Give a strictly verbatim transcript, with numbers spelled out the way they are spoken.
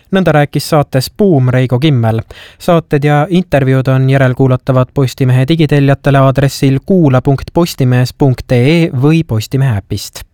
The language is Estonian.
Nõnda rääkis saates Buum Reigo Kimmel. Saated ja intervjuud on järelkuulatavad Postimehe digitelljatele aadressil kuula punkt postimees punkt ee või Postimehe äpist.